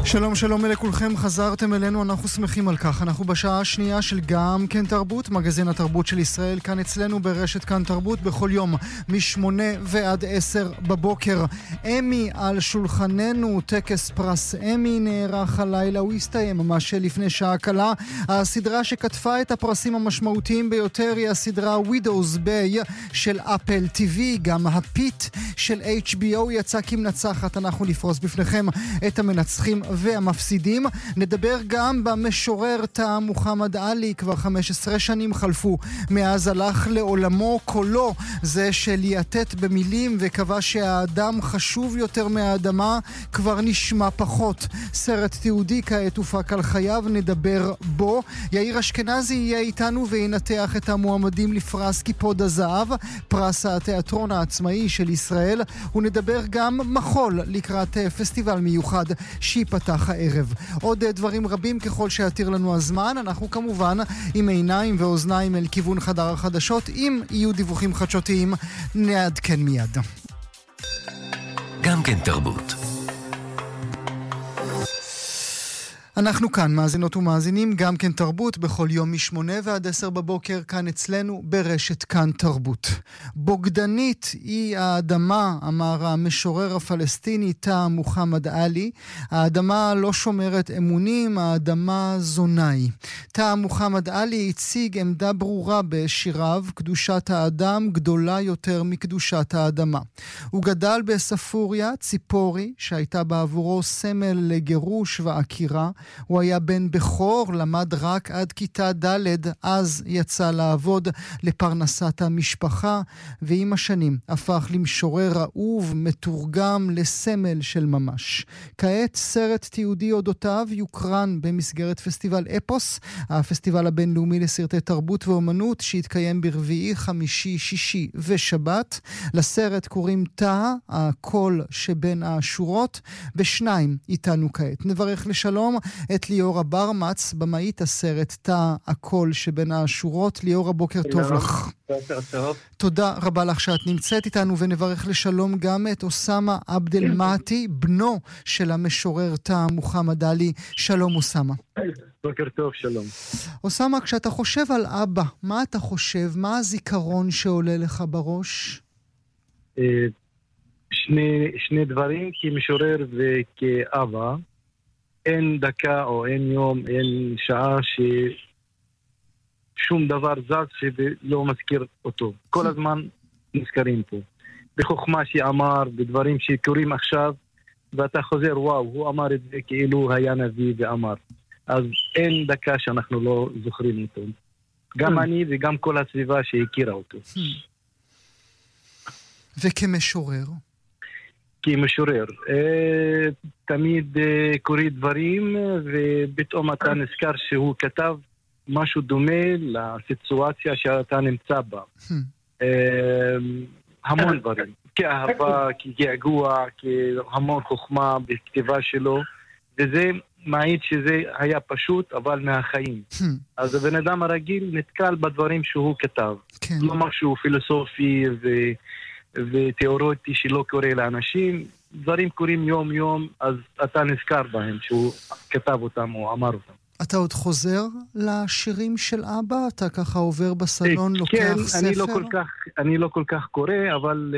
שלום שלום לכולכם, חזרתם אלינו, אנחנו שמחים על כך. אנחנו בשעה השנייה של גם כן תרבות, מגזין התרבות של ישראל, כאן אצלנו ברשת כאן תרבות, בכל יום מ8 ועד 10 בבוקר. אמי על שולחננו, טקס פרס אמי נערך הלילה, הוא הסתיים ממש לפני שעה קלה. הסדרה שכתבה את הפרסים המשמעותיים ביותר היא הסדרה Widow's Bay של אפל TV, גם הפיט של HBO יצא כמנצחת. אנחנו נפרוס בפניכם את המנצחים והמפסידים. נדבר גם במשורר תא מוחמד עלי, כבר 15 שנים חלפו מאז הלך לעולמו. קולו זה שליאטט במילים וקבע שהאדם חשוב יותר מהאדמה כבר נשמע פחות. סרט תיעודי כעת הופק על חייו, נדבר בו. יאיר אשכנזי יהיה איתנו וינתח את המועמדים לפרס קיפוד הזהב, פרס התיאטרון העצמאי של ישראל. ונדבר גם מחול לקראת פסטיבל מיוחד שיפתח הערב. עוד דברים רבים ככל שיתיר לנו הזמן. אנחנו כמובן עם עיניים ואוזניים אל כיוון חדר החדשות. אם יהיו דיווחים חדשותיים נעדכן מיד. גם כן תרבות. אנחנו כאן, מאזינות ומאזינים, גם כן תרבות, בכל יום מ8 ועד 10 בבוקר, כאן אצלנו ברשת כאן תרבות. בוגדנית היא האדמה, אמר המשורר הפלסטיני תא מוחמד עלי. האדמה לא שומרת אמונים, האדמה זונאי. תא מוחמד עלי הציג עמדה ברורה בשיריו, קדושת האדם גדולה יותר מקדושת האדמה. הוא גדל בספוריה, ציפורי, שהייתה בעבורו סמל לגירוש ועקירה. הוא היה בן בכור, למד רק עד כיתה ד', אז יצא לעבוד לפרנסת המשפחה, ועם השנים הפך למשורר אהוב, מתורגם לסמל של ממש. כעת סרט תיעודי אודותיו יוקרן במסגרת פסטיבל אפוס, הפסטיבל הבינלאומי לסרטי תרבות ואומנות, שהתקיים ברביעי, חמישי, שישי ושבת. לסרט קוראים תא, הקול שבין השורות. בשניים איתנו כעת. נברך לשלום את ליאורה ברמץ, במאית הסרט תא הקול שבין השורות. ליאורה, בוקר טוב לך. בוקר טוב. תודה רבה לך שאת נמצאת איתנו, ונברך לשלום גם את אוסמה עבד אל-מאתי, בנו של המשורר תא מוחמד עלי. שלום אוסמה. בוקר טוב, שלום. אוסמה, כשאתה חושב על אבא, מה אתה חושב? מה הזיכרון שעולה לך בראש? שני דברים, כמשורר וכאבא. אין דקה או אין יום, אין שעה ששום דבר זז שלא מזכיר אותו. כל הזמן נזכרים פה. בחוכמה שאמר, בדברים שקורים עכשיו, ואתה חוזר, וואו, הוא אמר את זה כאילו היה נביא ואמר. אז אין דקה שאנחנו לא זוכרים אותו. גם אני וגם כל הסביבה שהכירה אותו. וכמשורר? כמשורר, תמיד קורים דברים, ופתאום אתה נזכר שהוא כתב משהו דומה לסיטואציה שאתה נמצא בה. המון דברים, כאהבה, כגעגוע, כהמון חוכמה בכתיבה שלו, וזה מעיד שזה היה פשוט, אבל מהחיים. אז הבן אדם הרגיל נתקל בדברים שהוא כתב. לא משהו פילוסופי ותיאורטי שלא קורה לאנשים, דברים קורים יום יום, אז אתה נזכר בהם שהוא כתב אותם או אמר אותם. אתה עוד חוזר לשירים של אבא? אתה ככה עובר בסלון, לוקח כן, ספר? אני לא כל כך קורא, אבל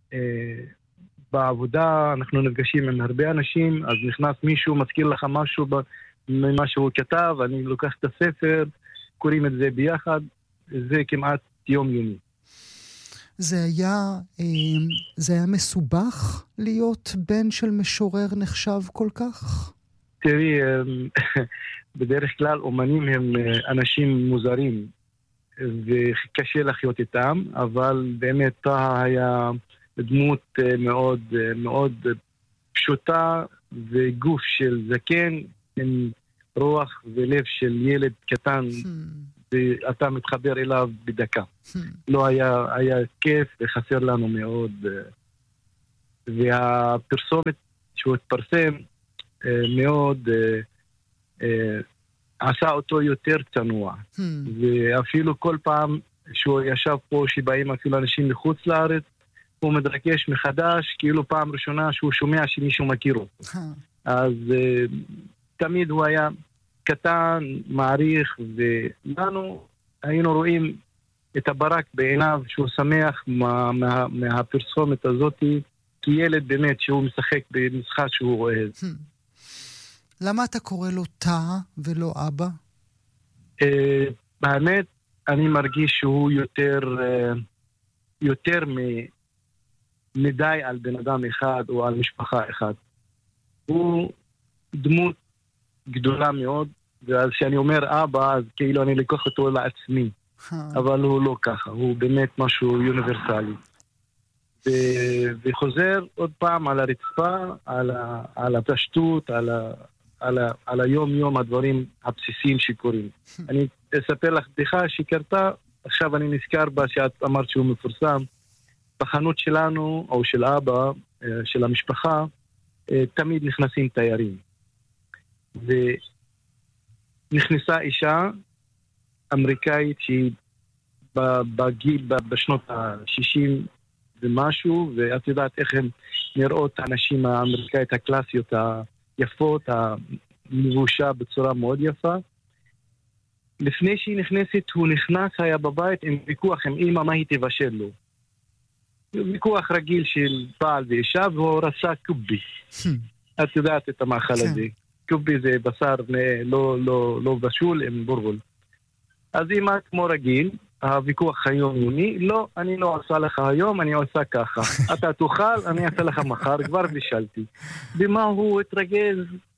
בעבודה אנחנו נפגשים עם הרבה אנשים, אז נכנס מישהו, מזכיר לך משהו ממה שהוא כתב, אני לוקח את הספר, קוראים את זה ביחד, זה כמעט יומיומי. זה היה מסובך להיות בן של משורר נחשב כל כך? תראי, בדרך כלל אומנים הם אנשים מוזרים, וקשה לחיות איתם, אבל באמת תא היה דמות מאוד מאוד פשוטה, וגוף של זקן, עם רוח ולב של ילד קטן, ואתה מתחבר אליו בדקה. לא היה כיף וחסר לנו מאוד. והפרסומת שהוא התפרסם מאוד עשה אותו יותר צנוע. ואפילו כל פעם שהוא ישב פה, שבאים אפילו אנשים מחוץ לארץ, הוא מדרקש מחדש, כאילו פעם ראשונה שהוא שומע שמישהו מכיר אותו. אז תמיד הוא היה קטן, מעריך, ולנו היינו רואים את הברק בעיניו שהוא שמח מהפרסומת הזאת, כי ילד באמת שהוא משחק במשחק שהוא אוהב. למה אתה קורא לו תא ולא אבא? באמת, אני מרגיש שהוא יותר מדי על בן אדם אחד או על משפחה אחד. הוא דמות גדולה מאוד, ואז כשאני אומר אבא, אז כאילו אני לקוח אותו לעצמי. אבל הוא לא ככה, הוא באמת משהו אוניברסלי. וחוזר עוד פעם על הרצפה, על הפשטות, על היום-יום הדברים הבסיסיים שקורים. אני אספר לך בדיחה שקרתה, עכשיו אני נזכר בה שאת אמרת שהוא מפורסם. בחנות שלנו, או של אבא, של המשפחה, תמיד נכנסים תיירים. ונכנסה אישה אמריקאית שהיא בגיל, בשנות ה-60 ומשהו, ואת יודעת איך הן נראות האנשים האמריקאית הקלאסיות היפות, המבושה בצורה מאוד יפה. לפני שהיא נכנסת, הוא נכנס, היה בבית עם ויכוח עם אמא מה היא תבשל לו. ויכוח רגיל של בעל ואישה, והוא רצה קובי. את יודעת את המאכל הזה. קובי זה בשר לא בשול עם בורגול. אז אמא כמו רגיל, הוויכוח היומיומי, לא, אני לא עושה לך היום, אני עושה ככה. אתה תאכל, אני אעשה לך מחר, כבר בישלתי. במה הוא התרגז,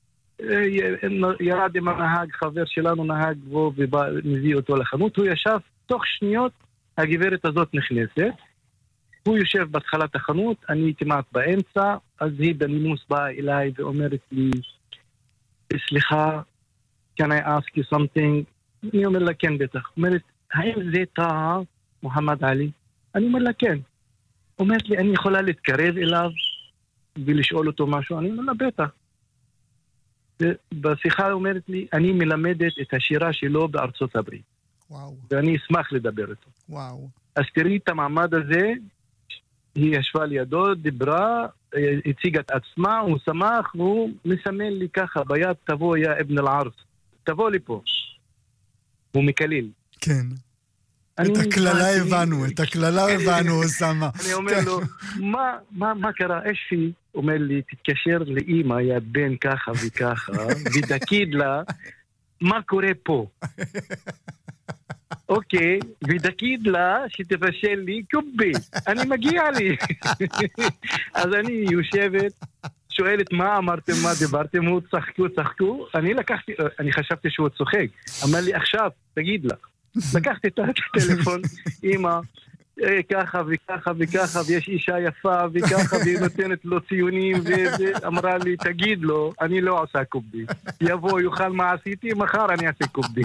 ירד עם הנהג, חבר שלנו נהג בו ומביא אותו לחנות, הוא ישב, תוך שניות הגברת הזאת נכנסת, הוא יושב בהתחלת החנות, אני כמעט באמצע, אז היא בנימוס באה אליי ואומרת לי, סליחה, can I ask you something? אני אומר לה כן בטח. אומרת, האם זה טעה מוחמד עלי? אני אומר לה כן. אומרת לי, אני יכולה להתקרב אליו ולשאול אותו משהו? אני אומר לה בטח. בשיחה אומרת לי, אני מלמדת את השירה שלו בארצות הברית. וואו. ואני אשמח לדבר איתו. וואו. אז תראי את המעמד הזה, היא ישבה לידו, דיברה, הציגה את עצמה, הוא שמח, והוא מסמן לי ככה, ביד תבוא יא אבן אל-ערס, תבוא לי פה. הוא מקליל. כן. את הכללה הבנו, אוסמה. אני אומר לו, מה קרה? אשי אומר לי, תתקשר לאמא, יא בן ככה וככה, ותגיד לה, מה קורה פה? אוקיי, ותגיד לה שתבשל לי קובי, אני מגיע לי. אז אני יושבת, שואלת מה אמרתם, מה דיברתם, הוא צחקו, אני חשבתי שהוא צוחק, אמר לי עכשיו, תגיד לה. לקחתי את הטלפון, אמא, ככה וככה וככה, ויש אישה יפה וככה, והיא נותנת לו ציונים, ואמרה לי, תגיד לו, אני לא עושה קובי. יבוא, יאכל מה עשיתי, מחר אני אעשה קובי.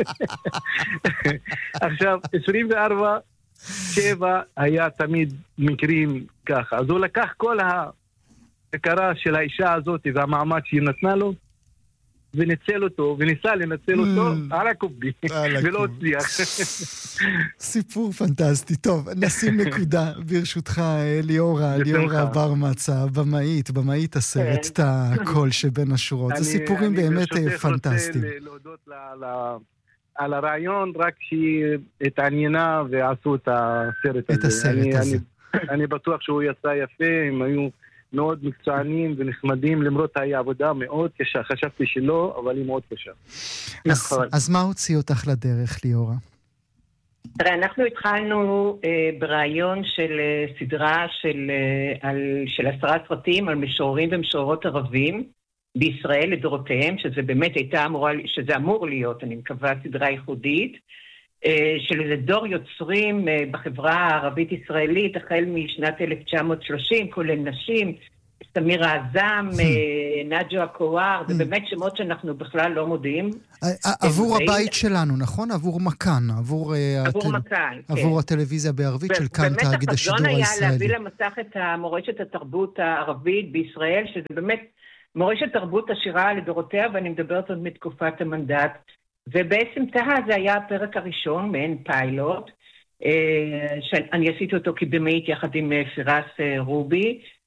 עכשיו, 24/7 היה תמיד מקרים ככה. אז הוא לקח כל ההכרה של האישה הזאת והמעמד שהיא נתנה לו, וניצל אותו, וניסה לנצל אותו על הקובי, ולא הצליח. סיפור פנטסטי. טוב, נשים נקודה ברשותך, ליאורה ברמצה, במאית הסרט, את הקול שבין השורות. זה סיפורים באמת פנטסטיים. אני רוצה להודות על הרעיון, רק שהיא התעניינה ועשו את הסרט הזה. אני בטוח שהוא יצא יפה, הם היו מאוד מקצוענים ונחמדים, למרות היה עבודה מאוד קשה. חשבתי שלא, אבל היא מאוד קשה. אז מה הוציא אותך לדרך, ליאורה? תראה, אנחנו התחלנו ברעיון של סדרה של 10 סרטים על משוררים ומשוררות ערבים בישראל לדורותיהם, שזה באמת שזה אמור להיות, אני מקווה, סדרה ייחודית, של איזה דור יוצרים בחברה הערבית-ישראלית, החל משנת 1930, כולל נשים, סמירה עזם, נג'ו הקואר, זה באמת שמות שאנחנו בכלל לא מודיעים. עבור הבית שלנו, נכון? עבור מכאן, עבור הטלוויזיה בערבית של כאן תאגיד השידור הישראלי. באמת החזון היה להביא למסך את מורשת התרבות הערבית בישראל, שזה באמת מורשת תרבות עשירה לדורותיה, ואני מדברת עוד מתקופת המנדט. ובעצם זה היה הפרק הראשון, מעין פיילוט, שאני עשיתי אותו כבמאית יחד עם פירס רובי,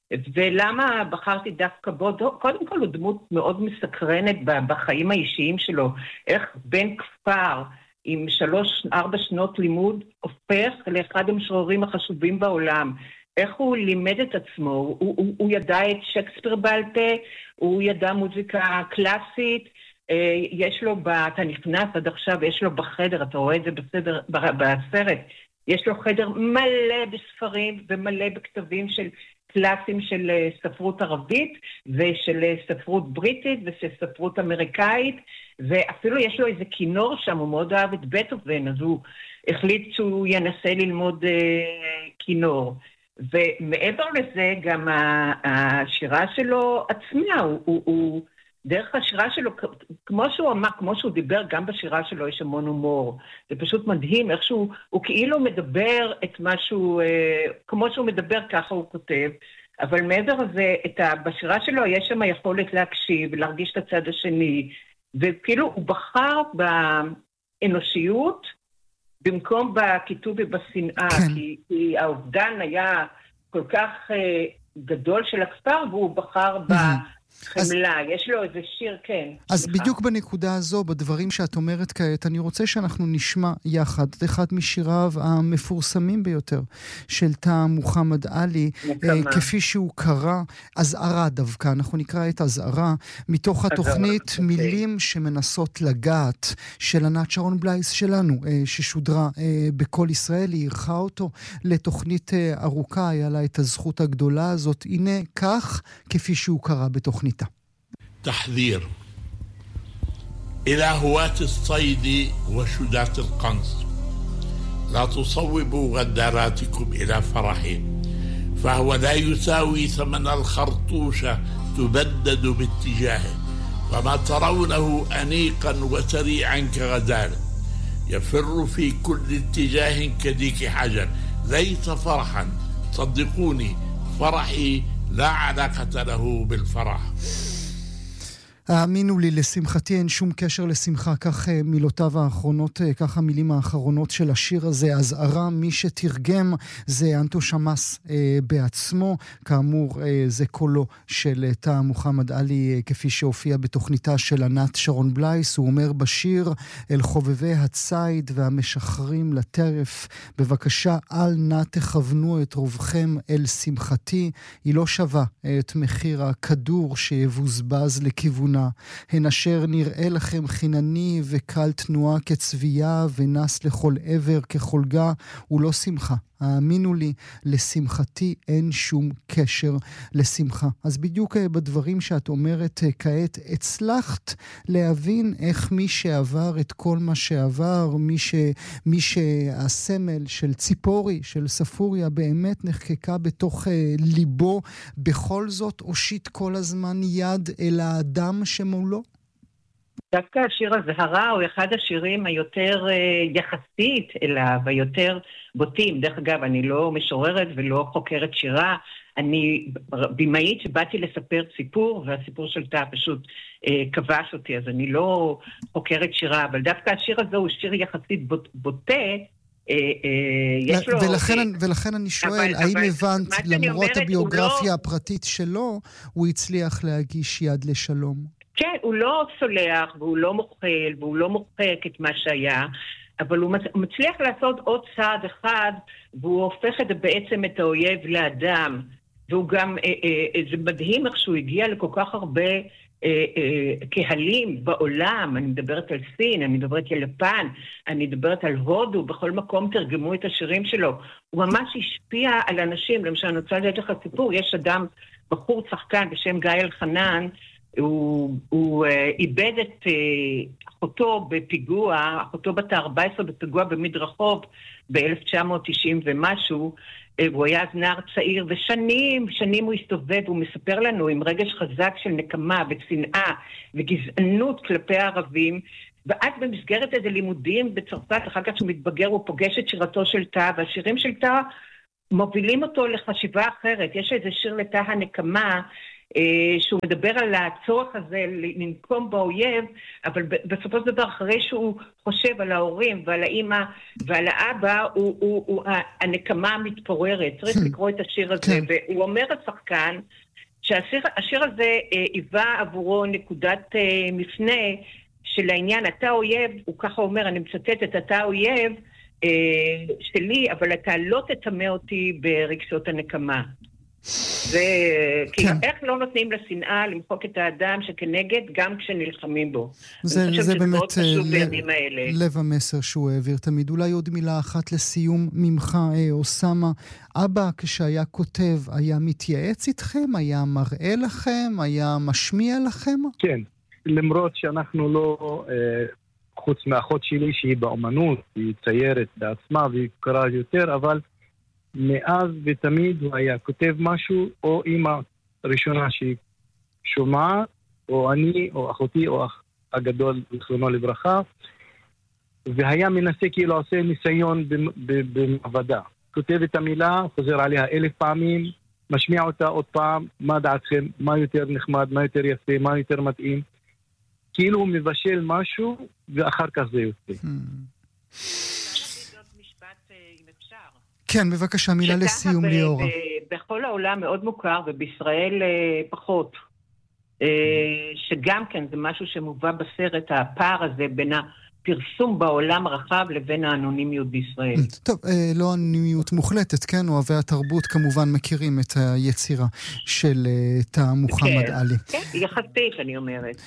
ולמה בחרתי דווקא בו? קודם כל הוא דמות מאוד מסקרנת בחיים האישיים שלו, איך בן כפר עם 3-4 שנות לימוד הופך לאחד המשוררים החשובים בעולם, איך הוא לימד את עצמו, הוא ידע את שייקספיר בעל פה, הוא ידע מוזיקה קלאסית, יש לו, אתה נכנס עד עכשיו, יש לו בחדר, אתה רואה את זה בסרט, יש לו חדר מלא בספרים ומלא בכתבים של קלאסים של ספרות ערבית ושל ספרות בריטית ושל ספרות אמריקאית, ואפילו יש לו איזה כינור שם, הוא מאוד אהב את בטהובן, אז הוא החליט שהוא ינסה ללמוד כינור. ומעבר לזה גם השירה שלו עצמה, הוא דרך השירה שלו, כמו שהוא אמר, כמו שהוא דיבר, גם בשירה שלו יש המון הומור. זה פשוט מדהים, איך שהוא כאילו מדבר את משהו, כמו שהוא מדבר ככה הוא כותב, אבל מעבר לזה, בשירה שלו יש שם היכולת להקשיב, להרגיש את הצד השני, וכאילו הוא בחר באנושיות, במקום בכיתוב ובשנאה, כן. כי האובדן היה כל כך גדול של הכפר, והוא בחר חמלה, יש לו איזה שיר, כן. אז בדיוק בנקודה הזו, בדברים שאת אומרת כעת, אני רוצה שאנחנו נשמע יחד את אחד משיריו המפורסמים ביותר של תא מוחמד עלי, כפי שהוא קרא, אזהרה דווקא, אנחנו נקרא את אזהרה, מתוך התוכנית מילים שמנסות לגעת, של ענת שרון בלייס שלנו, ששודרה בכל ישראל, היא ערכה אותו לתוכנית ארוכה, היה לה את הזכות הגדולה הזאת, הנה כך כפי שהוא קרא בתוכנית. تحذير إلى هواة الصيد وشداة القنص، لا تصوبوا غداراتكم إلى فرحه، فهو لا يساوي ثمن الخرطوشة تبدد باتجاهه، وما ترونه أنيقا وسريعا كغزال يفر في كل اتجاه كديك حجر، ليس فرحا، صدقوني فرحي لا علاقة له بالفرح. האמינו לי, לשמחתי אין שום קשר לשמחה, כך מילותיו האחרונות, כך המילים האחרונות של השיר הזה, אזהרה, מי שתרגם זה אנטו שמאס בעצמו, כאמור זה קולו של תא מוחמד עלי כפי שהופיע בתוכניתה של ענת שרון בלייס, הוא אומר בשיר, אל חובבי הציד והמשחרים לטרף, בבקשה אל נא תכוונו את רובכם אל שמחתי, היא לא שווה את מחיר הכדור שיבוזבז לכיוונה, הן אשר נראה לכם חינני וקל תנועה כצבייה ונס לכל עבר כחולגה, הוא לא שמחה. האמינו לי, לשמחתי אין שום קשר לשמחה. אז בדיוק בדברים שאת אומרת כעת, הצלחת להבין איך מי שעבר את כל מה שעבר, מי שהסמל של ציפורי, של ספוריה, באמת נחקקה בתוך ליבו, בכל זאת הושיט כל הזמן יד אל האדם שמולו? דווקא השיר הזהרה הוא אחד השירים היותר יחסית אליו, היותר בוטים. דרך אגב, אני לא משוררת ולא חוקרת שירה, אני במאית שבאתי לספר סיפור, והסיפור של תא פשוט כבש אותי, אז אני לא חוקרת שירה, אבל דווקא השיר הזה הוא שיר יחסית בוטה, ולכן אני שואל, האם הבנת, למרות הביוגרפיה הפרטית שלו, הוא הצליח להגיש יד לשלום? כן, הוא לא סולח, והוא לא מוחל, והוא לא מוחק את מה שהיה, אבל הוא מצליח לעשות עוד צעד אחד, והוא הופך בעצם את האויב לאדם, והוא גם, זה מדהים איך שהוא הגיע לכל כך הרבה קהלים בעולם, אני מדברת על סין, אני מדברת על יפן, אני מדברת על הודו, בכל מקום תרגמו את השירים שלו, הוא ממש השפיע על אנשים, למשל אני רוצה לדעת לך סיפור, יש אדם, בחור צחקן בשם גיא אלחנן, הוא איבד את אחותו בפיגוע, אחותו בת 14 בפיגוע במדרחוב ב-1990 ומשהו, הוא היה אז נער צעיר, ושנים הוא הסתובב, הוא מספר לנו עם רגש חזק של נקמה ושנאה וגזענות כלפי הערבים, ואז במסגרת איזה לימודים בצרפת, אחר כך שהוא מתבגר, הוא פוגש את שירתו של תא, והשירים של תא מובילים אותו לחשיבה אחרת. יש איזה שיר לתא הנקמה, שהוא מדבר על הצורך הזה לנקום באויב, אבל בסופו של דבר, אחרי שהוא חושב על ההורים ועל האמא ועל האבא, הנקמה מתפוררת. צריך לקרוא את השיר הזה, והוא אומר השחקן, שהשיר הזה היווה עבורו נקודת מפנה של העניין, אתה אויב, הוא ככה אומר, אני מצטטת, אתה אויב שלי, אבל אתה לא תטמא אותי ברגשות הנקמה. איך לא נותנים לשנאה למחוק את האדם שכנגד גם כשנלחמים בו. זה באמת לב המסר שהוא העביר תמיד. אולי עוד מילה אחת לסיום ממך, אוסמה. אבא כשהיה כותב היה מתייעץ איתכם? היה מראה לכם? היה משמיע לכם? כן, למרות שאנחנו לא, חוץ מאחות שלי שהיא באומנות, היא ציירת בעצמה והיא קראה יותר, אבל מאז ותמיד הוא היה כותב משהו, או אמא ראשונה שהיא שומעת, או אני, או אחותי, או אח הגדול, זכרונו לברכה, והיה מנסה כאילו עושה ניסיון במעבדה. כותב את המילה, חוזר עליה 1000 פעמים, משמיע אותה עוד פעם, מה דעתכם, מה יותר נחמד, מה יותר יפה, מה יותר מתאים. כאילו הוא מבשל משהו, ואחר כך זה יוצא. כן, בבקשה, מילה לסיום, ליאורה. בכל העולם מאוד מוכר, ובישראל פחות. שגם כן זה משהו שמובא בסרט, הפער הזה בין הפרסום בעולם הרחב לבין האנונימיות בישראל. טוב, לא אנונימיות מוחלטת, כן? אוהבי התרבות כמובן מכירים את היצירה של תא מוחמד עלי. כן, יחסית, אני אומרת.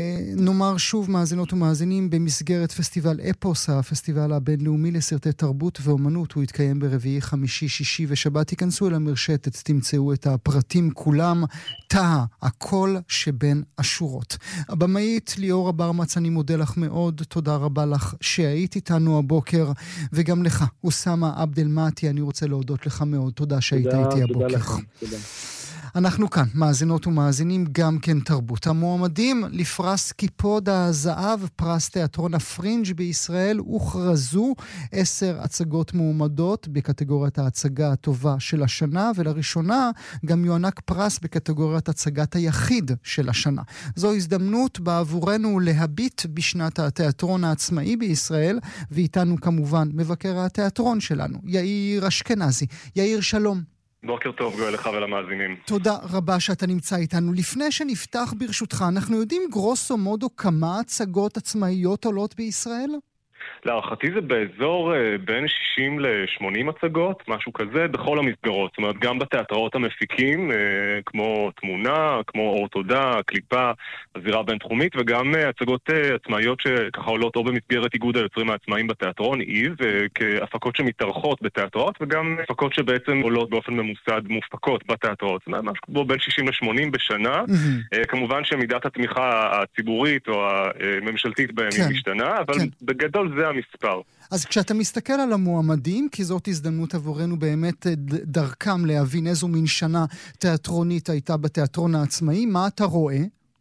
נאמר שוב, מאזינות ומאזינים, במסגרת פסטיבל אפוס, הפסטיבל הבינלאומי לסרטי תרבות ואומנות, הוא יתקיים ברביעי, חמישי, שישי ושבת. תיכנסו אל המרשתת, תמצאו את הפרטים כולם. תא, הכל שבין השורות. הבמאית ליאורה ברמץ, אני מודה לך מאוד, תודה רבה לך שהיית איתנו הבוקר, וגם לך, אוסמה עבד אל-מאתי, אני רוצה להודות לך מאוד, תודה שהיית איתי הבוקר. תודה. אנחנו כאן, מאזינות ומאזינים, גם כן תרבות. המועמדים לפרס קיפוד הזהב, פרס תיאטרון הפרינג' בישראל, הוכרזו 10 הצגות מועמדות בקטגוריית ההצגה הטובה של השנה, ולראשונה גם יוענק פרס בקטגוריית הצגת היחיד של השנה. זו הזדמנות בעבורנו להביט בשנת התיאטרון העצמאי בישראל, ואיתנו כמובן מבקר התיאטרון שלנו, יאיר אשכנזי. יאיר, שלום. בוקר טוב, גואל לך ולמאזינים. תודה רבה שאתה נמצא איתנו. לפני שנפתח ברשותך, אנחנו יודעים גרוסו מודו כמה הצגות עצמאיות עולות בישראל? להערכתי זה באזור בין 60 ל-80 הצגות, משהו כזה, בכל המסגרות. זאת אומרת, גם בתיאטראות המפיקים, כמו תמונה, כמו אורתודה, קליפה, הזירה בינתחומית, וגם הצגות עצמאיות שככה עולות או במסגרת איגוד היוצרים העצמאיים בתיאטרון, איז, כהפקות שמתארחות בתיאטראות, וגם הפקות שבעצם עולות באופן ממוסד מופקות בתיאטראות. זאת אומרת, משהו כמו בין 60 ל-80 בשנה. כמובן שמידת התמיכה הציבורית או הממשלתית בהם היא משתנה, אבל בגדול זה המספר. אז כשאתה מסתכל על המועמדים, כי זאת הזדמנות עבורנו באמת דרכם להבין איזו מין שנה תיאטרונית הייתה בתיאטרון העצמאי, מה אתה רואה?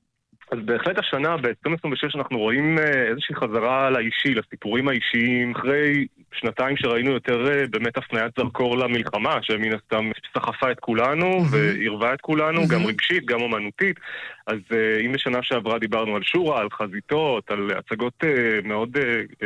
אז בהחלט השנה, ב-2026 אנחנו רואים איזושהי חזרה לאישי, לסיפורים האישיים, אחרי שנתיים שראינו יותר באמת הפניית זרקור למלחמה, שמן הסתם סחפה את כולנו והרווה את כולנו, גם רגשית, גם אומנותית. אז אם בשנה שעברה דיברנו על שורה, על חזיתות, על הצגות מאוד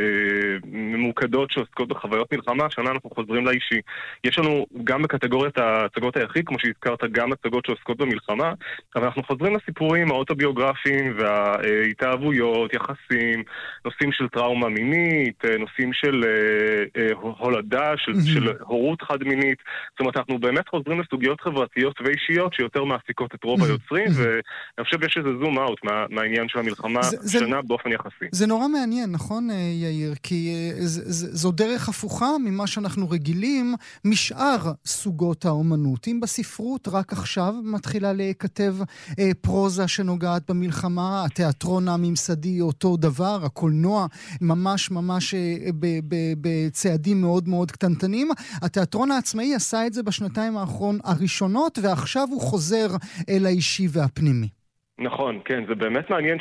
ממוקדות שעוסקות בחוויות מלחמה, השנה אנחנו חוזרים לאישי. יש לנו גם בקטגוריית ההצגות היחיד, כמו שהזכרת, גם הצגות שעוסקות במלחמה, אבל אנחנו חוזרים לסיפורים האוטוביוגרפיים וההתאהבויות, יחסים, נושאים של טראומה מינית, נושאים של הולדה, של הורות חד מינית. זאת אומרת, אנחנו באמת חוזרים לסוגיות חברתיות ואישיות שיותר מעסיקות את רוב היוצרים, ואני חושב שיש איזה זום אאוט מהעניין של המלחמה שנה באופן יחסי. זה נורא מעניין, נכון יאיר? כי זו דרך הפוכה ממה שאנחנו רגילים משאר סוגות האומנות. אם בספרות רק עכשיו מתחילה להיכתב פרוזה שנוגעת במלחמה, התיאטרון הממסדי אותו דבר, הקולנוע ממש בצעדים מאוד מאוד קטנטנים. התיאטרון העצמאי עשה את זה בשנתיים הראשונות, ועכשיו הוא חוזר אל האישי והפנימי. נכון, כן, זה באמת מעניין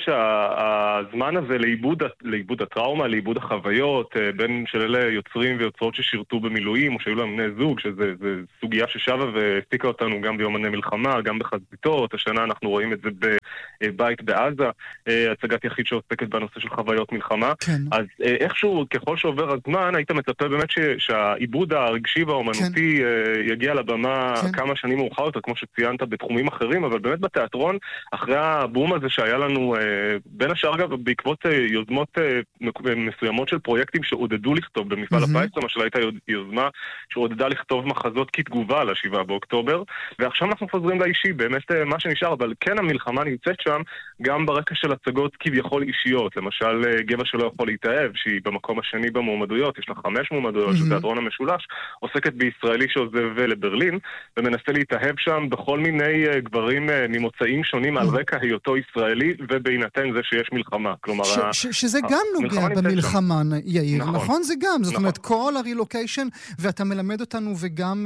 שהזמן הזה לאיבוד הטראומה, לאיבוד החוויות, בין של אלה יוצרים ויוצרות ששירתו במילואים, או שהיו להם בני זוג, שזה סוגיה ששווה והסתיקה אותנו גם ביומני מלחמה, גם בחזיתות, השנה אנחנו רואים את זה בבית בעזה, הצגת יחיד שעוסקת בנושא של חוויות מלחמה. כן. אז איכשהו, ככל שעובר הזמן, היית מצפה באמת שהעיבוד הרגשי והאומנותי יגיע לבמה כמה שנים מאוחר יותר, כמו שציינת בתחומים אחרים, אבל באמת בתיאטרון, אחרי הבום הזה שהיה לנו, בין השאר אגב, בעקבות יוזמות מסוימות של פרויקטים שעודדו לכתוב במפעל הפיס, למשל הייתה יוזמה שעודדה לכתוב מחזות כתגובה ל7 באוקטובר, ועכשיו אנחנו חוזרים לאישי, באמת מה שנשאר, אבל כן המלחמה נמצאת שם גם ברקע של הצגות כביכול אישיות, למשל גבע שלא יכול להתאהב, שהיא במקום השני במועמדויות, יש לה 5 מועמדויות של תיאטרון המשולש, עוסקת בישראלי שעוזב לברלין, ומנסה להתאהב שם בכל מיני גברים ממוצאים שונים על רקע היותו ישראלי, ובהינתן זה שיש מלחמה. כלומר, שזה גם נוגע במלחמה, יאיר, נכון? זה גם, זאת אומרת, כל הרילוקיישן, ואתה מלמד אותנו וגם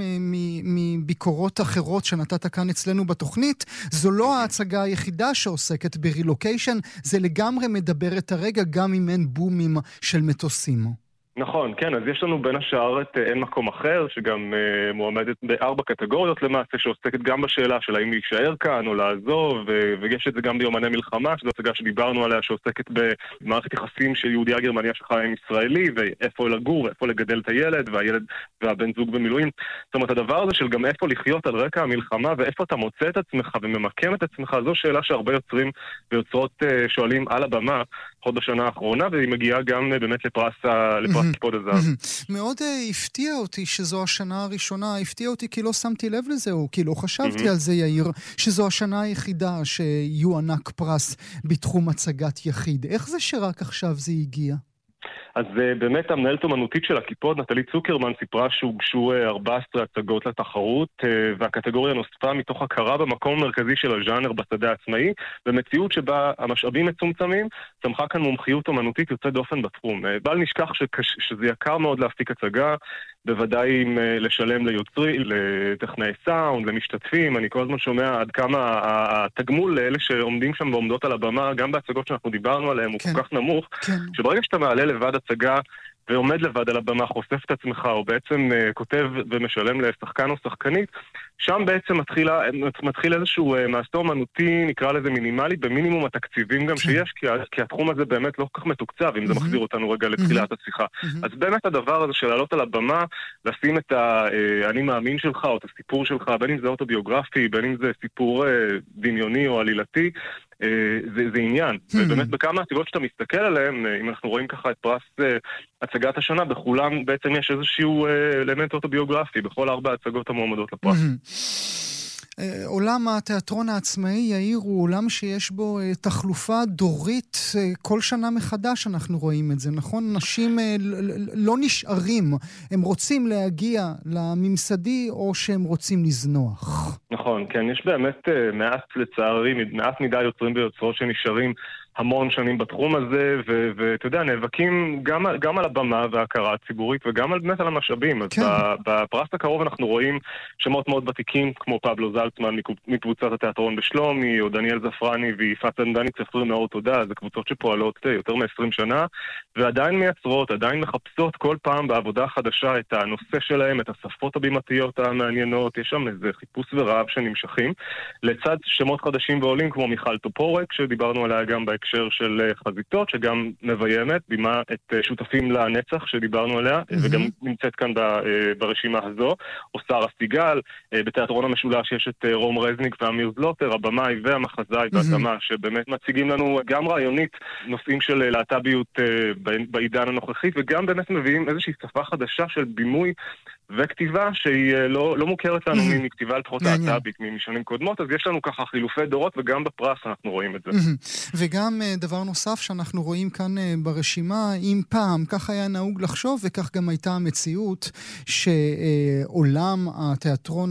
מביקורות אחרות שנתת כאן אצלנו בתוכנית, זו לא ההצגה היחידה שעוסקת ברילוקיישן, זה לגמרי מדבר את הרגע, גם אם אין בומים של מטוסים. נכון, כן, אז יש לנו בין השאר את אין מקום אחר, שגם מועמדת ב4 קטגוריות למעשה, שעוסקת גם בשאלה של האם להישאר כאן או לעזוב, ויש את זה גם ביומני מלחמה, שזו הצגה שדיברנו עליה, שעוסקת במערכת יחסים של יהודיה גרמניה שחיה עם ישראלי, ואיפה לגור, ואיפה לגדל את הילד, והילד והבן זוג במילואים. זאת אומרת, הדבר הזה של גם איפה לחיות על רקע המלחמה, ואיפה אתה מוצא את עצמך וממקם את עצמך, זו שאלה שהרבה יוצרים ויוצרות שואלים על הבמה, עוד בשנה האחרונה, והיא מגיעה גם באמת לפרס כיפוד הזהב. מאוד הפתיע אותי שזו השנה הראשונה, הפתיע אותי כי לא שמתי לב לזה, או כי לא חשבתי על זה, יאיר, שזו השנה היחידה שיוענק פרס בתחום הצגת יחיד. איך זה שרק עכשיו זה הגיע? אז באמת המנהלת אומנותית של הכיפוד, נטלי צוקרמן, סיפרה שהוגשו 14 הצגות לתחרות, והקטגוריה נוספה מתוך הכרה במקום המרכזי של הז'אנר בשדה העצמאי, במציאות שבה המשאבים מצומצמים, צמחה כאן מומחיות אומנותית יוצאת דופן בתחום. בל נשכח שזה יקר מאוד להפיק הצגה, בוודאי אם לשלם ליוצרי, לטכנאי סאונד, למשתתפים. אני כל הזמן שומע עד כמה התגמול לאלה שעומדים שם ועומדות על הבמה, גם בהצגות שאנחנו דיברנו עליהן, הוא כל כך נמוך, שברגע שאתה מעלה לבד הצגה ועומד לבד על הבמה, חושף את עצמך, או בעצם כותב ומשלם לשחקן או שחקנית, שם בעצם מתחיל איזשהו מעשה אומנותי, נקרא לזה מינימלי, במינימום התקציבים גם שיש, כי התחום הזה באמת לא כל כך מתוקצב, אם זה מחזיר אותנו רגע לתחילת השיחה. אז באמת הדבר הזה של לעלות על הבמה, לשים את אני מאמין שלך, או את הסיפור שלך, בין אם זה אוטוביוגרפי, בין אם זה סיפור דמיוני או עלילתי, זה עניין. ובאמת בכמה הצגות שאתה מסתכל עליהם, אם אנחנו רואים ככה את פרס הצגת השנה, בכולם בעצם יש איזשהו אלמנט אוטוביוגרפי, בכל 4 הצגות המועמדות לפרס. עולם התיאטרון העצמאי, יאיר, הוא עולם שיש בו תחלופה דורית כל שנה מחדש, אנחנו רואים את זה, נכון? נשים לא נשארים, הם רוצים להגיע לממסדי או שהם רוצים לזנוח. נכון, כן, יש באמת מעט לצערי, מעט מדי יוצרים ויוצרות שנשארים המון שנים בתחום הזה, ואתה יודע, נאבקים גם על הבמה וההכרה הציבורית, וגם באמת על המשאבים. אז בפרס הקרוב אנחנו רואים שמות מאוד ותיקים, כמו פבלו זלצמן מקבוצת התיאטרון בשלומי, או דניאל זפרני ויפעת דני צפריר נאור תודה, זה קבוצות שפועלות יותר מ-20 שנה, ועדיין מייצרות, עדיין מחפשות כל פעם בעבודה חדשה את הנושא שלהם, את השפות הבימתיות המעניינות, יש שם איזה חיפוש ורעב שנמשכים, לצד שמות חדשים ועולים, כמו מיכל טופורק, שדיברנו עליה גם בהקשר של חזיתות, שגם מביימת, בימה את שותפים לנצח שדיברנו עליה, וגם נמצאת כאן ברשימה הזו, או שרה סיגל, בתיאטרון המשולש יש את רום רזניק ואמיר זלוטר, הבמאי והמחזאי בהתאמה, שבאמת מציגים לנו גם רעיונית נושאים של להט"ביות בעידן הנוכחי, וגם באמת מביאים איזושהי שפה חדשה של בימוי וכתיבה שהיא לא מוכרת לנו מכתיבה לפחות להט"בית משנים קודמות, אז יש לנו ככה חילופי דורות, וגם בפרס אנחנו רואים את זה. וגם דבר נוסף שאנחנו רואים כאן ברשימה, אם פעם כך היה נהוג לחשוב, וכך גם הייתה המציאות, שעולם התיאטרון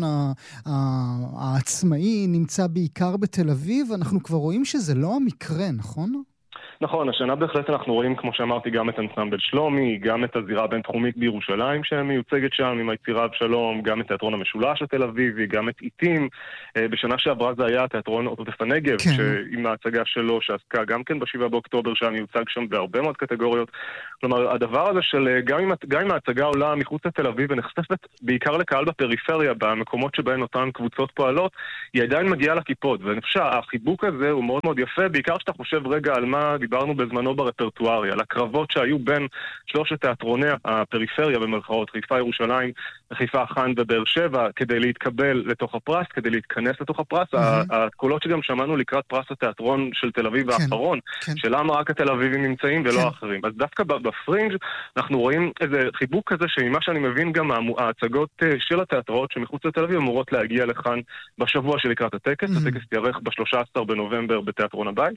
העצמאי נמצא בעיקר בתל אביב, אנחנו כבר רואים שזה לא המקרה, נכון? נכון, השנה בהחלט אנחנו רואים, כמו שאמרתי, גם את אנסמבל שלומי, גם את הזירה הבינתחומית בירושלים שמיוצגת שם עם היצירה אבשלום, גם את תיאטרון המשולש התל אביבי, גם את עיתים. בשנה שעברה זה היה תיאטרון אוטוטף הנגב, כן. עם ההצגה שלו שעסקה גם כן ב7 באוקטובר, שהיה מיוצג שם בהרבה מאוד קטגוריות. כלומר, הדבר הזה של גם אם ההצגה עולה מחוץ לתל אביב ונחשפת בעיקר לקהל בפריפריה, במקומות שבהן אותן קבוצות פועלות, היא עדיין מגיעה לכיפות. ואני חושב שהחיבוק הזה הוא מאוד מאוד יפה, בעיקר שאתה חושב רגע על מה דיברנו בזמנו ברפרטוארי, על הקרבות שהיו בין שלושת תיאטרוני הפריפריה במרכאות, חיפה, ירושלים, חיפה, חן ובאר שבע, כדי להתקבל לתוך הפרס, כדי להתכנס לתוך הפרס. הקולות שגם שמענו לקראת פרס התיאטרון של תל אביב האחרון, שלמה רק התל אביבים נמצאים ולא אחרים. אז דווקא בפרינג' אנחנו רואים איזה חיבוק כזה, שממה שאני מבין גם ההצגות של התיאטראות שמחוץ לתל אביב אמורות להגיע לכאן בשבוע שלקראת הטקס. הטקס יארך ב-13 בנובמבר בתיאטרון הבית,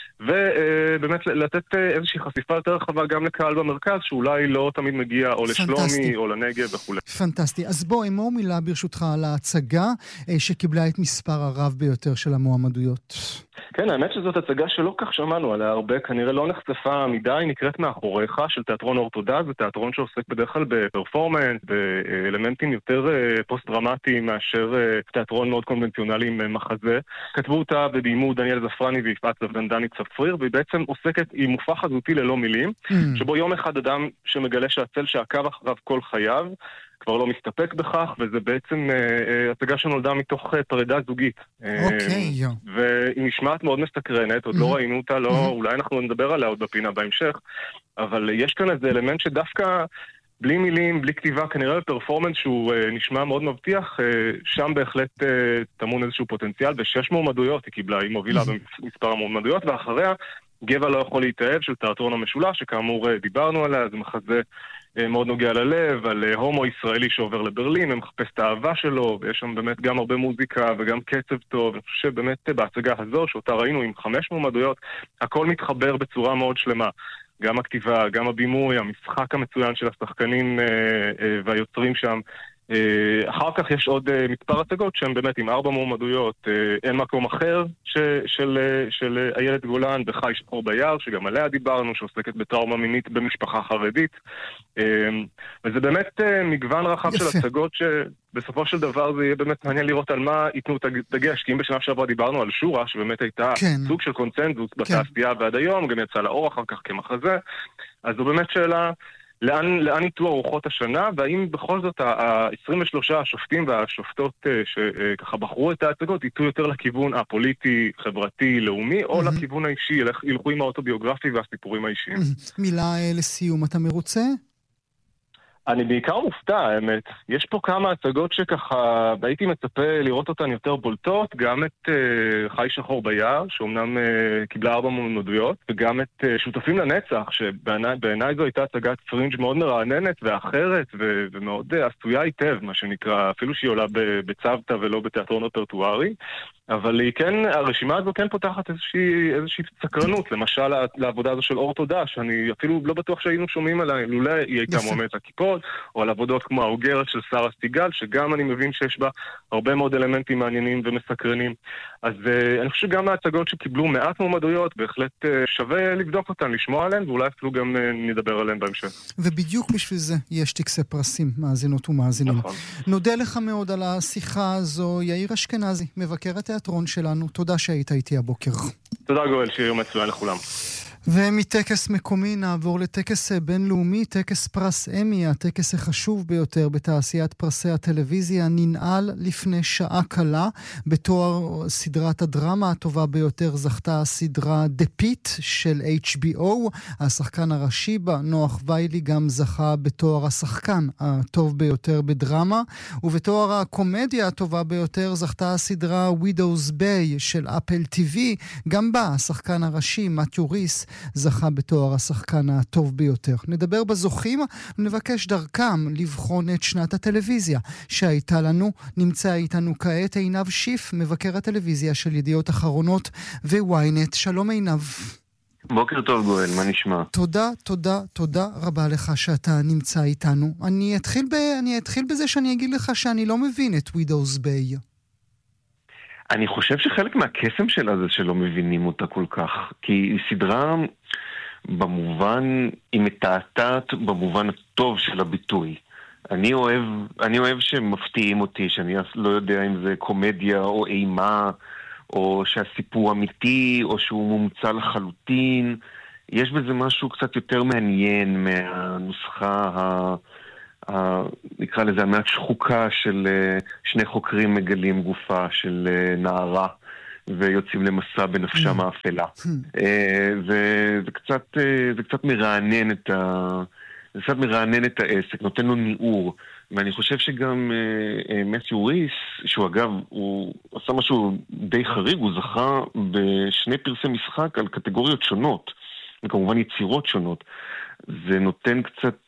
ובאמת לתת איזושהי חשיפה יותר רחבה גם לקהל במרכז, שאולי לא תמיד מגיע או לשלומי או לנגב וכו'. פנטסטי. אז בוא, אמור מילה ברשותך על ההצגה שקיבלה את מספר הרב ביותר של המועמדויות. כן, האמת שזאת הצגה שלא כך שמענו עליה הרבה, כנראה לא נחשפה מדי, נקראת מאחוריך, של תיאטרון אורתודוקס, זה תיאטרון שעוסק בדרך כלל בפרפורמנס, באלמנטים יותר פוסט-דרמטיים מאשר תיאטרון מאוד קונבנציונלי עם מחזה. כתבו אותה וביימו דניאל זפרני ויפעת זבדנדני צפריר, והיא בעצם עוסקת עם מופע חזותי ללא מילים, שבו יום אחד אדם שמגלה שהצל שעקב אחריו כל חייו, כבר לא מסתפק בכך, וזה בעצם הצגה שנולדה מתוך פרידה זוגית. אוקיי. והיא נשמעת מאוד מסתקרנת, עוד לא ראינו אותה, אולי אנחנו נדבר עליה עוד בפינה בהמשך, אבל יש כאן איזה אלמנט שדווקא בלי מילים, בלי כתיבה, כנראה בפרפורמנס שהוא נשמע מאוד מבטיח, שם בהחלט תמון איזשהו פוטנציאל, ב6 מועמדויות היא קיבלה, היא מובילה במספר המועמדויות, ואחריה גבע לא יכול להתאהב של תיאטרון המשולש, שכאמור דיברנו עליה, זה מחזה מאוד נוגע ללב, על הומו ישראלי שעובר לברלין, ומחפש את האהבה שלו, ויש שם באמת גם הרבה מוזיקה וגם קצב טוב. אני חושב שבאמת בהצגה הזו, שאותה ראינו עם 5 מועמדויות, הכל מתחבר בצורה מאוד שלמה. גם הכתיבה, גם הבימוי, המשחק המצוין של השחקנים והיוצרים שם. אחר כך יש עוד מספר הצגות שהן באמת עם 4 מועמדויות. אין מקום אחר של איילת גולן בחי שחור ביער, שגם עליה דיברנו, שעוסקת בטראומה מינית במשפחה חרדית. וזה באמת מגוון רחב של הצגות שבסופו של דבר זה יהיה באמת מעניין לראות על מה ייתנו את הדגש, כי אם בשנה שעברה דיברנו על שורה, שבאמת הייתה סוג של קונצנזוס בתעשייה ועד היום, גם יצא לאור אחר כך כמחזה, אז זו באמת שאלה לאן ייתו ארוחות השנה, והאם בכל זאת ה-23 השופטים והשופטות שככה בחרו את ההצגות ייתו יותר לכיוון הפוליטי, חברתי, לאומי, או לכיוון האישי, ילכו עם האוטוביוגרפי והסיפורים האישיים. מילה לסיום, אתה מרוצה? אני בעיקר מופתע, האמת. יש פה כמה הצגות שככה הייתי מצפה לראות אותן יותר בולטות, גם את חי שחור ביער, שאומנם קיבלה 4 מועמדויות, וגם את שותפים לנצח, שבעיניי זו הייתה הצגת פרינג' מאוד מרעננת ואחרת, ומאוד עשויה היטב, מה שנקרא, אפילו שהיא עולה בצוותא ולא בתיאטרון רפרטוארי. אבל היא כן, הרשימה הזו כן פותחת איזושהי סקרנות, למשל לעבודה הזו של אורתודוקס, שאני אפילו לא בטוח שהיינו שומעים עליה, לולא היא הייתה מועמדת לכיפות, או על עבודות כמו האוגרת של שרה סיגל, שגם אני מבין שיש בה הרבה מאוד אלמנטים מעניינים ומסקרנים. אז אני חושב שגם ההצגות שקיבלו מעט מועמדויות, בהחלט שווה לבדוק אותן, לשמוע עליהן, ואולי אפילו גם נדבר עליהן בהמשך. ובדיוק בשביל זה יש טקסי פרסים, מאזינות ומאזינים. נכון. נודה לך מאוד על השיחה הזו, יאיר אשכנזי, מבקר התיאטרון שלנו. תודה שהיית איתי הבוקר. תודה גואל, שיהיה יום מצוין לכולם. ומטקס מקומי נעבור לטקס בינלאומי, טקס פרס אמי, הטקס החשוב ביותר בתעשיית פרסי הטלוויזיה, ננעל לפני שעה קלה. בתואר סדרת הדרמה הטובה ביותר זכתה הסדרה The Pit של HBO. השחקן הראשי בה, נוח ויילי, גם זכה בתואר השחקן הטוב ביותר בדרמה. ובתואר הקומדיה הטובה ביותר זכתה הסדרה Widow's Bay של אפל TV. גם בה השחקן הראשי, מתיו ריס, זכה בתואר השחקן הטוב ביותר. נדבר בזוכים ונבקש דרכם לבחון את שנת הטלוויזיה שהייתה לנו. נמצא איתנו כעת עינב שיף, מבקר הטלוויזיה של ידיעות אחרונות וויינט. שלום עינב. בוקר טוב גואל, מה נשמע? תודה רבה לך שאתה נמצא איתנו. אני אתחיל בזה שאני אגיד לך שאני לא מבין את Widow's Bay. אני חושב שחלק מהקסם שלה זה שלא מבינים אותה כל כך, כי היא סדרה היא מתעתעת במובן הטוב של הביטוי. אני אוהב שמפתיעים אותי, שאני לא יודע אם זה קומדיה או אימה, או שהסיפור אמיתי, או שהוא מומצא לחלוטין. יש בזה משהו קצת יותר מעניין מהנוסחה נקרא לזה המעט שחוקה של שני חוקרים מגלים גופה של נערה ויוצאים למסע בנפשם האפלה. זה קצת מרענן את העסק, נותן לו ניעור. ואני חושב שגם מת'יו ריס, שהוא אגב, הוא עשה משהו די חריג, הוא זכה בשני פרסי משחק על קטגוריות שונות, וכמובן יצירות שונות. זה נותן קצת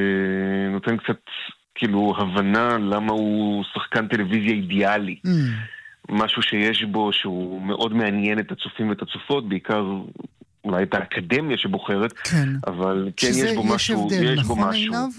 כאילו הבנה למה הוא שחקן טלוויזיה אידיאלי. משהו שיש בו שהוא מאוד מעניין את הצופים ואת הצופות, בעיקר אולי את האקדמיה שבוחרת, כן. אבל כן יש בו משהו. יש הבדל, נכון עינב?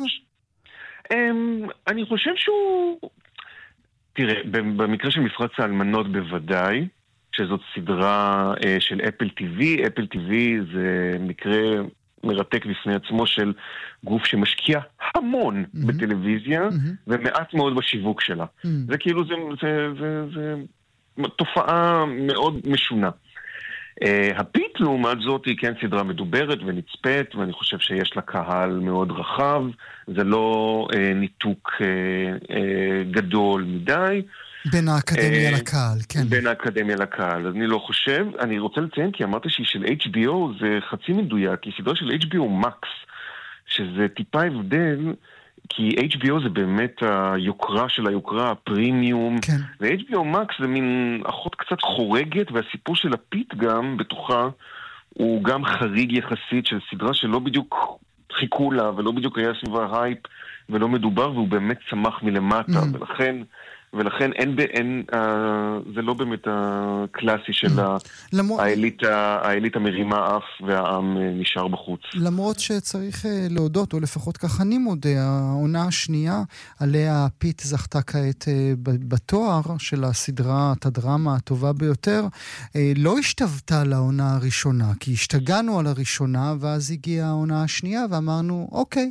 אני חושב שהוא... תראה, במקרה של מפרץ האלמנות בוודאי, שזאת סדרה של אפל TV, אפל TV זה מקרה מרתק בפני עצמו של גוף שמשקיע המון בטלוויזיה, ומעט מאוד בשיווק שלה. זה כאילו, זה תופעה מאוד משונה. הפיט לעומת זאת היא כן סדרה מדוברת ונצפית, ואני חושב שיש לה קהל מאוד רחב, זה לא ניתוק גדול מדי. בין האקדמיה לקהל, כן. בין האקדמיה לקהל, אז אני לא חושב. אני רוצה לציין כי אמרתי שהיא של HBO, זה חצי מדויק, היא סדרה של HBO Max, שזה טיפה הבדל, כי HBO זה באמת היוקרה של היוקרה, הפרימיום, כן. ו-HBO Max זה מין אחות קצת חורגת, והסיפור של הפיט גם בתוכה, הוא גם חריג יחסית של סדרה שלא בדיוק חיכו לה, ולא בדיוק היה סביבה הייפ, ולא מדובר, והוא באמת צמח מלמטה, ולכן זה לא באמת הקלאסי של האליטה מרימה אף והעם נשאר בחוץ. למרות שצריך להודות, או לפחות כך אני מודה, העונה השנייה עליה פיט זכתה כעת בתואר של הסדרה, את הדרמה הטובה ביותר, לא השתוותה לעונה הראשונה, כי השתגענו על הראשונה, ואז הגיעה העונה השנייה ואמרנו, אוקיי.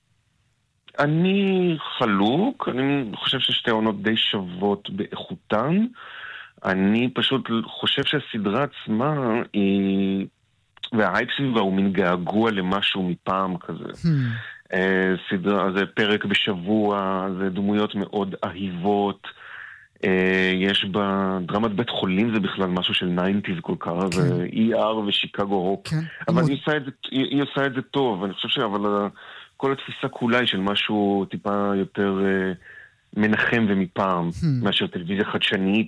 אני חלוק, אני חושב ששתי עונות די שוות באיכותן. אני פשוט חושב שהסדרה עצמה היא... וההייפ סביבה הוא מין געגוע למשהו מפעם כזה. סדרה, זה פרק בשבוע, זה דמויות מאוד אהיבות. יש בה... דרמת בית חולים זה בכלל משהו של 90s כל כך, זה ER ושיקגו רוק. אבל היא עושה את זה טוב, אני חושב אבל כל התפיסה כולה היא של משהו טיפה יותר מנחם ומפעם, מאשר טלוויזיה חדשנית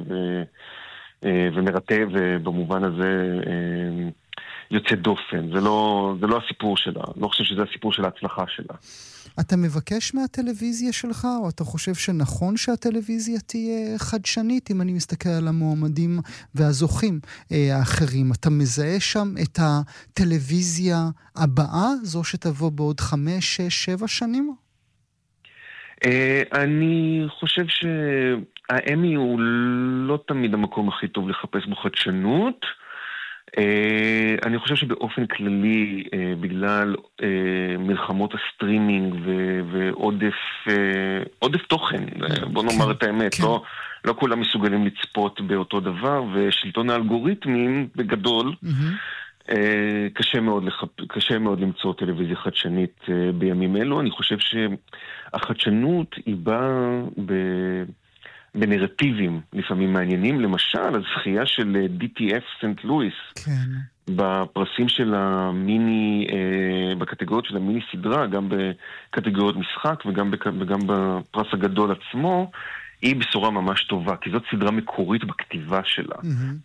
ומרתק, ובמובן הזה יוצא דופן. זה לא הסיפור שלה. לא חושב שזה הסיפור של ההצלחה שלה. אתה מבקש מהטלוויזיה שלך, או אתה חושב שנכון שהטלוויזיה תהיה חדשנית, אם אני מסתכל על המועמדים והזוכים האחרים? אתה מזהה שם את הטלוויזיה הבאה, זו שתבוא בעוד 5, 6, 7 שנים? אני חושב שהאמי הוא לא תמיד המקום הכי טוב לחפש בו חדשנות. אני חושב שבאופן כללי, בגלל מלחמות הסטרימינג ועודף תוכן, בוא נאמר את האמת, לא כולם מסוגלים לצפות באותו דבר, ושלטון האלגוריתמים בגדול, קשה מאוד למצוא טלוויזיה חדשנית בימים אלו. אני חושב שהחדשנות היא באה בנרטיבים לפעמים מעניינים, למשל הזכייה של DTF סנט לואיס, בפרסים של המיני, בקטגוריות של המיני סדרה, גם בקטגוריות משחק וגם בפרס הגדול עצמו, היא בשורה ממש טובה, כי זאת סדרה מקורית בכתיבה שלה,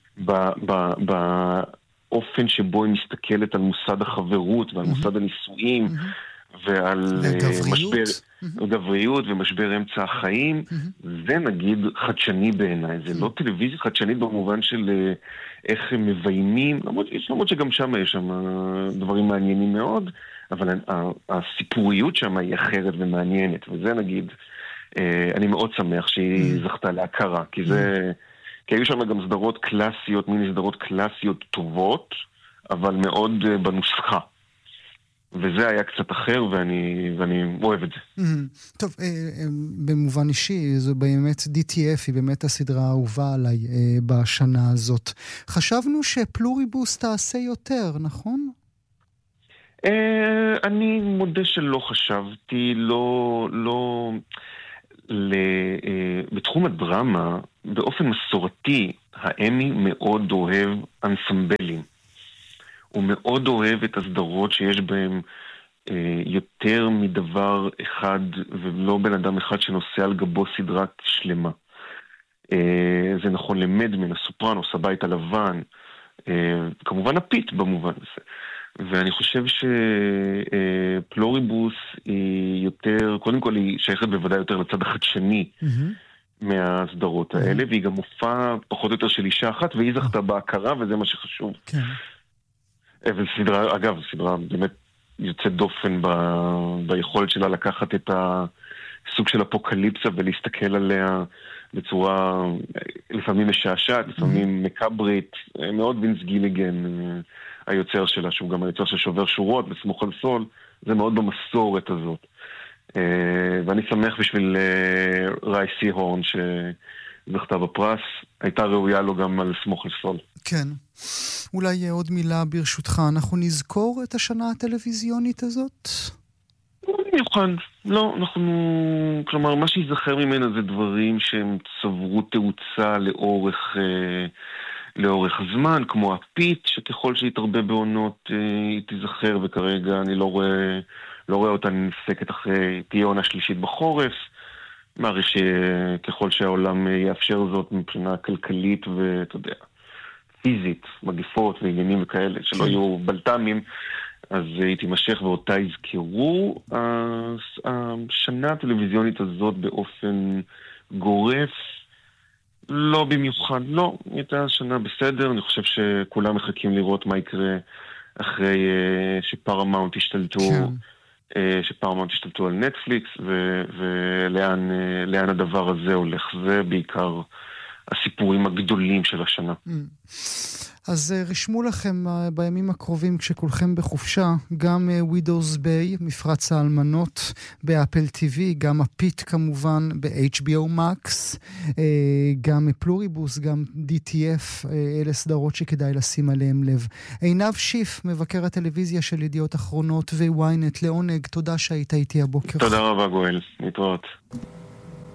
באופן שבו היא מסתכלת על מוסד החברות ועל מוסד הנישואים, ועל משבר גבריות ומשבר אמצע החיים. זה נגיד חדשני בעיניי, זה לא טלוויזיה חדשנית במובן של איך הם מביימים, למרות שגם שם יש שם דברים מעניינים מאוד, אבל הסיפוריות שם היא אחרת ומעניינת, וזה נגיד, אני מאוד שמח שהיא זכתה להכרה, כי היו שם גם סדרות קלאסיות, מיני סדרות קלאסיות טובות, אבל מאוד בנוסחה. וזה היה קצת אחר, ואני אוהב את זה. טוב, במובן אישי, זו באמת DTF, היא באמת הסדרה האהובה עליי בשנה הזאת. חשבנו שפלוריבוס תעשה יותר, נכון? אני מודה שלא חשבתי, בתחום הדרמה, באופן מסורתי, האמי מאוד אוהב אנסמבלים. הוא מאוד אוהב את הסדרות שיש בהם יותר מדבר אחד, ולא בן אדם אחד שנושא על גבו סדרה שלמה. זה נכון למדמן, הסופרנוס, הבית הלבן, כמובן הפיט במובן הזה. ואני חושב שפלוריבוס היא יותר, קודם כל היא שייכת בוודאי יותר לצד החדשני מהסדרות האלה, והיא גם מופע פחות או יותר של אישה אחת, והיא זכתה בהכרה, וזה מה שחשוב. כן. וסדרה, אגב, סדרה באמת יוצאת דופן ביכולת שלה לקחת את הסוג של אפוקליפסה ולהסתכל עליה בצורה לפעמים משעשעת, לפעמים מקברית, מאוד וינס גיליגן, היוצר שלה, שהוא גם היוצר של שובר שורות וסמוך על סול, זה מאוד במסורת הזאת. ואני שמח בשביל רייסי הורן שזכתה בפרס, הייתה ראויה לו גם על סמוך על סול. כן. אולי עוד מילה ברשותך, אנחנו נזכור את השנה הטלוויזיונית הזאת? במיוחד, לא, כלומר, מה שיזכר ממנה זה דברים שהם צברו תאוצה לאורך זמן, כמו הפיט, שככל שהתרבה בעונות היא תיזכר, וכרגע אני לא רואה אותה נספקת אחרי תהיה עונה שלישית בחורף, מעריך שככל שהעולם יאפשר זאת מבחינה כלכלית ואתה יודע, פיזית, מגפות ועניינים וכאלה, שלא יהיו בלת"מים, אז היא תימשך ואותה יזכרו. השנה הטלוויזיונית הזאת באופן גורף, לא במיוחד, לא, הייתה שנה בסדר, אני חושב שכולם מחכים לראות מה יקרה אחרי שפרמאונט השתלטו על נטפליקס, ולאן הדבר הזה הולך. זה בעיקר הסיפורים הגדולים של השנה. אז רשמו לכם בימים הקרובים כשכולכם בחופשה, גם Widow's Bay, מפרץ האלמנות באפל TV, גם הפיט כמובן ב-HBO Max, גם פלוריבוס, גם DTF, אלה סדרות שכדאי לשים עליהם לב. עינב שיף, מבקר הטלוויזיה של ידיעות אחרונות וויינט, לעונג, תודה שהיית איתי הבוקר. תודה רבה גואל, נתראות.